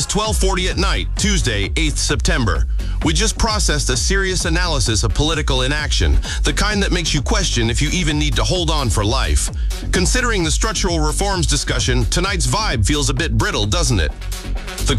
12:40 at night, Tuesday, 8th September. We just processed a serious analysis of political inaction, the kind that makes you question if you even need to hold on for life. Considering the structural reforms discussion, tonight's vibe feels a bit brittle, doesn't it? The